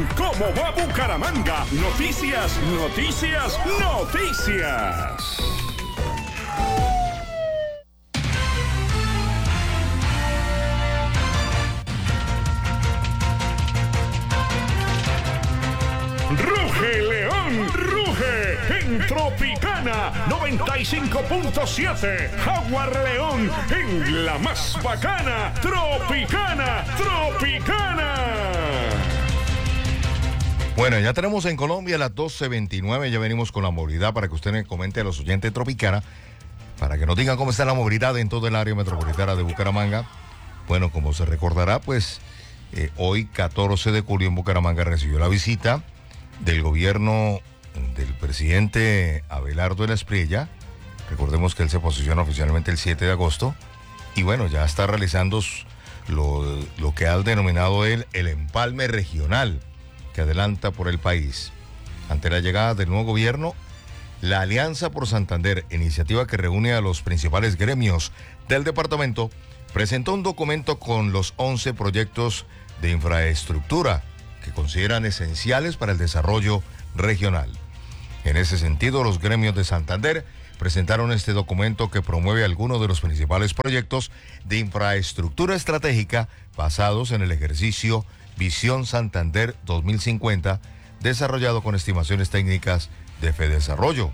¿Cómo va Bucaramanga? Noticias, noticias, noticias. Ruge León, ruge en Tropicana 95.7. Jaguar León en la más bacana. Tropicana, Tropicana. Bueno, ya tenemos en Colombia las 12:29, ya venimos con la movilidad para que usted le comente a los oyentes de Tropicana, para que nos digan cómo está la movilidad en todo el área metropolitana de Bucaramanga. Bueno, como se recordará, pues hoy 14 de julio en Bucaramanga recibió la visita del gobierno del presidente Abelardo de la Espriella. Recordemos que él se posiciona oficialmente el 7 de agosto y bueno, ya está realizando lo que ha denominado él el empalme regional que adelanta por el país. Ante la llegada del nuevo gobierno, la Alianza por Santander, iniciativa que reúne a los principales gremios del departamento, presentó un documento con los 11 proyectos de infraestructura que consideran esenciales para el desarrollo regional. En ese sentido, los gremios de Santander presentaron este documento que promueve algunos de los principales proyectos de infraestructura estratégica basados en el ejercicio Visión Santander 2050, desarrollado con estimaciones técnicas de Fedesarrollo.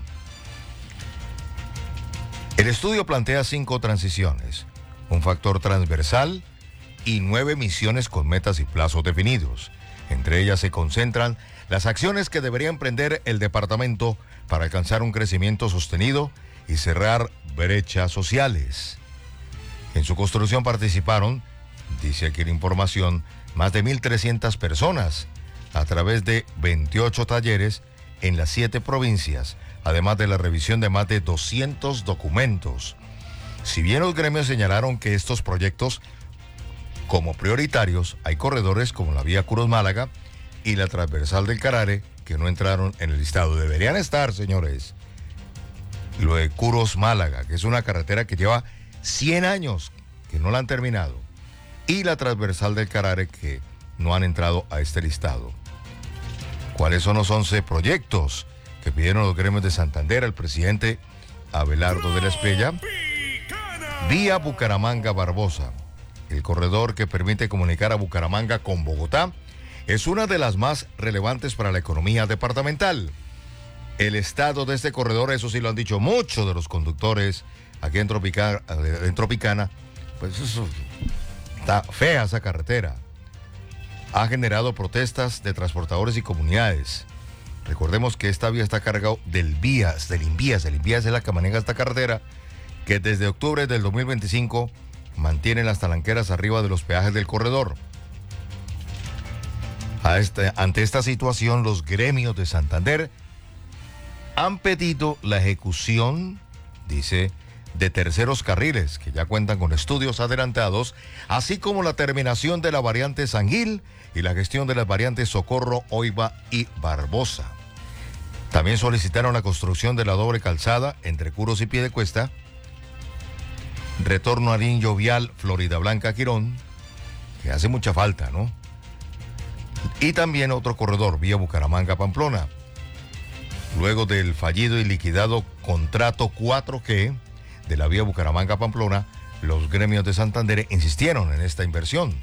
El estudio plantea 5 transiciones, un factor transversal y 9 misiones con metas y plazos definidos. Entre ellas se concentran las acciones que debería emprender el departamento para alcanzar un crecimiento sostenido y cerrar brechas sociales. En su construcción participaron, dice aquí la información, más de 1.300 personas a través de 28 talleres en las 7 provincias, además de la revisión de más de 200 documentos. Si bien los gremios señalaron que estos proyectos como prioritarios, hay corredores como la vía Curos-Málaga y la transversal del Carare que no entraron en el listado. Deberían estar, señores. Lo de Curos-Málaga, que es una carretera que lleva 100 años que no la han terminado. Y la transversal del Carare que no han entrado a este listado. ¿Cuáles son los 11 proyectos que pidieron los gremios de Santander al presidente Abelardo de la Espriella? Vía Bucaramanga-Barbosa. El corredor que permite comunicar a Bucaramanga con Bogotá es una de las más relevantes para la economía departamental. El estado de este corredor, eso sí lo han dicho muchos de los conductores aquí en Tropicana, pues eso, está fea esa carretera. Ha generado protestas de transportadores y comunidades. Recordemos que esta vía está cargada del Invías. El Invías es la que maneja esta carretera, que desde octubre del 2025 mantiene las talanqueras arriba de los peajes del corredor. Ante esta situación, los gremios de Santander han pedido la ejecución, dice, de terceros carriles que ya cuentan con estudios adelantados, así como la terminación de la variante San Gil y la gestión de las variantes Socorro, Oiva y Barbosa. También solicitaron la construcción de la doble calzada entre Curos y Piedecuesta, retorno a Niño Vial, Florida Blanca, Quirón, que hace mucha falta, ¿no? Y también otro corredor, vía Bucaramanga-Pamplona. Luego del fallido y liquidado contrato 4G de la vía Bucaramanga-Pamplona, los gremios de Santander insistieron en esta inversión.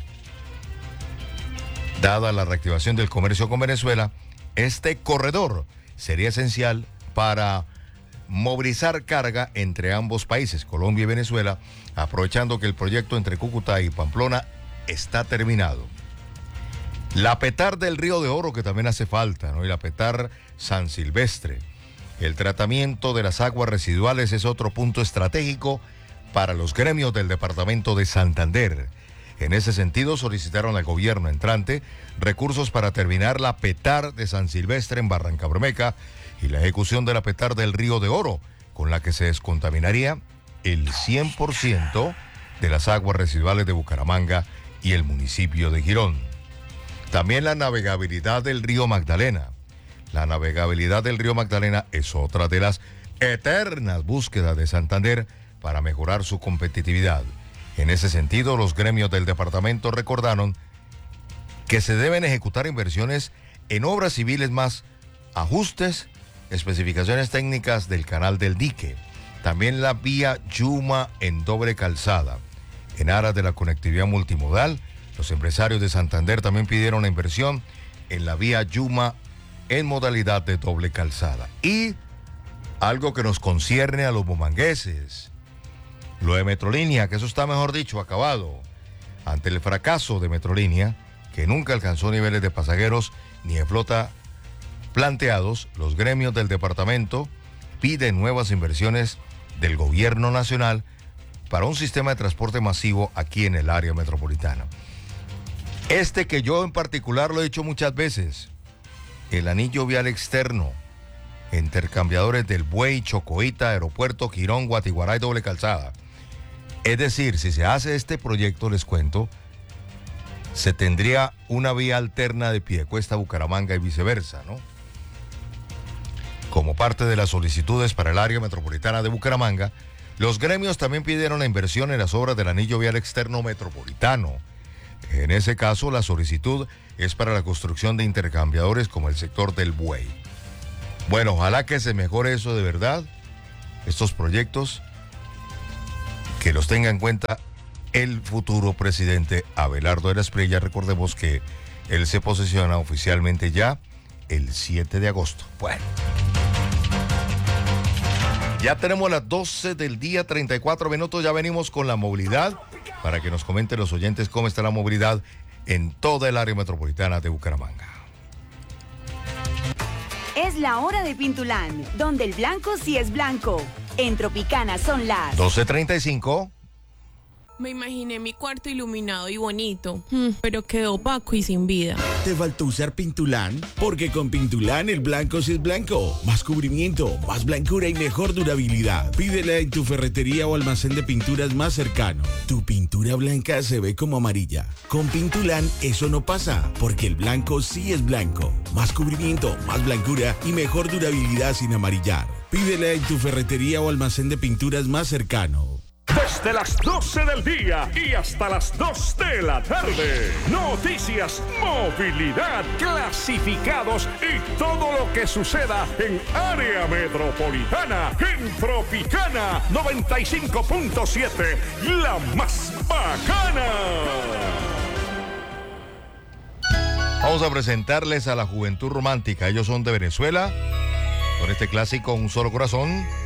Dada la reactivación del comercio con Venezuela, este corredor sería esencial para movilizar carga entre ambos países, Colombia y Venezuela, aprovechando que el proyecto entre Cúcuta y Pamplona está terminado. La Petar del Río de Oro, que también hace falta, ¿no? Y la Petar San Silvestre. El tratamiento de las aguas residuales es otro punto estratégico para los gremios del departamento de Santander. En ese sentido, solicitaron al gobierno entrante recursos para terminar la Petar de San Silvestre en Barrancabermeja y la ejecución de la Petar del Río de Oro, con la que se descontaminaría el 100% de las aguas residuales de Bucaramanga y el municipio de Girón. También la navegabilidad del río Magdalena. La navegabilidad del río Magdalena es otra de las eternas búsquedas de Santander para mejorar su competitividad. En ese sentido, los gremios del departamento recordaron que se deben ejecutar inversiones En obras civiles más ajustes, especificaciones técnicas del canal del dique. También la vía Yuma en doble calzada. En aras de la conectividad multimodal, los empresarios de Santander también pidieron la inversión en la vía Yuma en modalidad de doble calzada. Y algo que nos concierne a los bumangueses, lo de Metrolínea, que eso está, mejor dicho, acabado. Ante el fracaso de Metrolínea, que nunca alcanzó niveles de pasajeros ni de flota planteados, los gremios del departamento piden nuevas inversiones del gobierno nacional para un sistema de transporte masivo aquí en el área metropolitana. Este que yo en particular lo he dicho muchas veces, el anillo vial externo, intercambiadores del Buey, Chocoita, Aeropuerto, Girón, Guatiguaray, doble calzada. Es decir, si se hace este proyecto, les cuento, se tendría una vía alterna de Piedecuesta a Bucaramanga y viceversa, ¿no? Como parte de las solicitudes para el área metropolitana de Bucaramanga, los gremios también pidieron la inversión en las obras del anillo vial externo metropolitano. En ese caso, la solicitud es para la construcción de intercambiadores como el sector del Buey. Bueno, ojalá que se mejore eso de verdad, estos proyectos, que los tenga en cuenta el futuro presidente Abelardo de la Espriella. Recordemos que él se posesiona oficialmente ya el 7 de agosto. Bueno, ya tenemos las 12 del día, 34 minutos, ya venimos con la movilidad para que nos comenten los oyentes cómo está la movilidad en toda el área metropolitana de Bucaramanga. Es la hora de Pintulán, donde el blanco sí es blanco. En Tropicana son las 12:35. Me imaginé mi cuarto iluminado y bonito, pero quedó opaco y sin vida. ¿Te faltó usar Pintulán? Porque con Pintulán el blanco sí es blanco. Más cubrimiento, más blancura y mejor durabilidad. Pídela en tu ferretería o almacén de pinturas más cercano. Tu pintura blanca se ve como amarilla. Con Pintulán eso no pasa, porque el blanco sí es blanco. Más cubrimiento, más blancura y mejor durabilidad sin amarillar. Pídela en tu ferretería o almacén de pinturas más cercano. Desde las 12 del día y hasta las 2 de la tarde. Noticias, movilidad, clasificados y todo lo que suceda en área metropolitana. En Tropicana 95.7, la más bacana. Vamos a presentarles a la Juventud Romántica. Ellos son de Venezuela. Con este clásico, Un Solo Corazón.